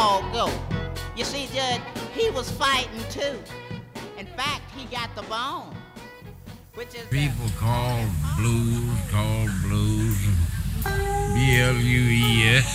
all go. You see, Judge, he was fighting too. In fact, he got the bone, which is People call blues, B-L-U-E-S.